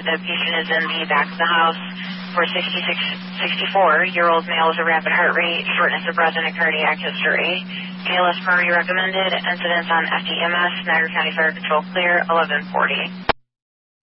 The patient is in the back of the house for 64-year-old male with a rapid heart rate, shortness of breath, and a cardiac history. ALS priority recommended. Incidents on FDMS, Niagara County Fire Control clear, 1140.